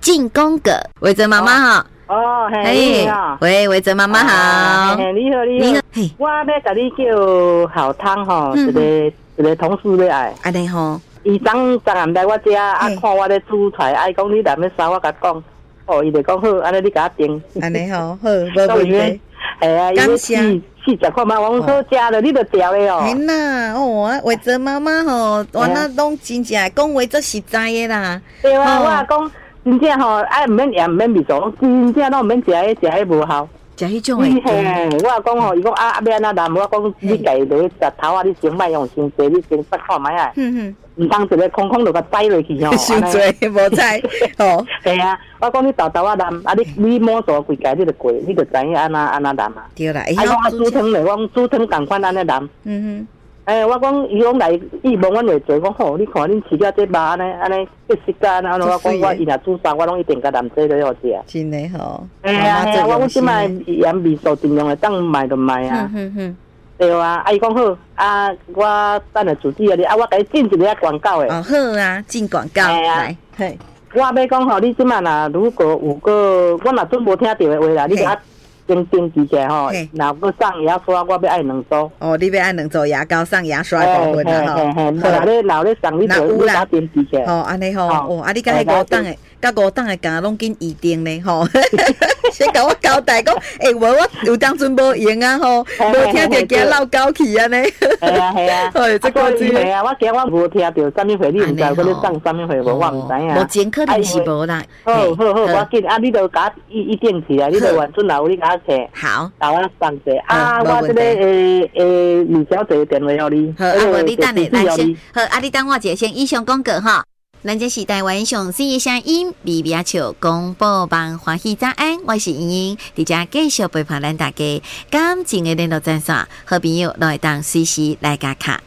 进宫阁，维泽妈妈好。 哦，嘿，你好， 喂，维泽妈妈好。 你好，你好，我要甲你叫好汤吼，一个同事咧爱， 安尼吼， 伊昨暗来我家，看我咧煮菜，爱讲你来要烧，我甲讲，哦，伊就讲好，安尼你甲我订， 安尼吼，好，无问题。 感谢。40块嘛，我说食了，你就调的哦。 嘿啦，哦，维泽妈妈吼，我那拢真正讲话做实在的啦。 对啊，我讲真正吼，爱唔免盐唔免味素，真正拢唔免食迄无效。 食迄种诶。 我讲吼，伊讲要安怎难，我讲你家落去食头啊，你先莫用伤济，你先试看卖啊。唔当一个空空就甲栽落去吼。 伤济无采吼。 系啊，我讲你豆豆啊难，啊你摸索规家你就过，你就知影安怎难啊。 对啦， 伊讲煮汤咧，我讲煮汤共款安尼难。我讲伊讲来，伊问阮话做，讲吼，你看恁饲了这肉安尼结实干，安尼我讲我伊若煮啥，我拢一定甲男仔都好食。 真诶吼。 我讲即摆盐味素尽量会当卖就卖啊。对啊，伊讲好，我等下自己啊，我甲你进一个广告诶。 哦，好啊，进广告来，嘿。 我要讲吼，你即摆若如果有个，我若准无听到诶话啦，你甲登记起来吼，若个送牙刷，我要爱2组。 哦，你要爱2组牙膏送牙刷部分啦吼。 若咧送你就你甲登记起来。 哦，安尼吼，哦，你甲迄5档诶，甲5档诶，敢拢紧预定咧吼。先甲我交代讲，无我有当阵无用啊吼，无听着惊闹交去安尼。 系啊， 这个系啊，我惊我无听着啥物货，你毋知我咧送啥物货无，我毋知影。 目前可能是无啦。 好，我紧你就甲一定起来，你就完准有你甲我摕。 好， 甲我送者我这个李小姐电话互你。 好，无你等下来先，好，你等我一下先以上讲过吼。咱这是台湾上水的声音，微微笑广播网欢喜早安，我是莹莹，伫遮继续陪伴咱大家感情的联络专线，好朋友都会当随时来加卡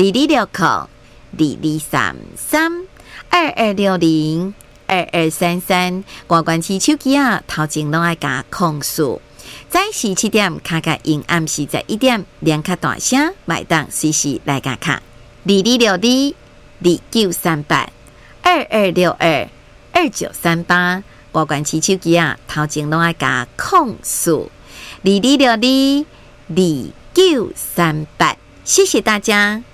226022602233，关关起手机啊，头前拢爱加控诉。早时7点，卡卡阴暗时11点，连卡大声，买当随时来加卡2262293822622938，我关起手机啊，头前拢爱加控诉22622938，谢谢大家。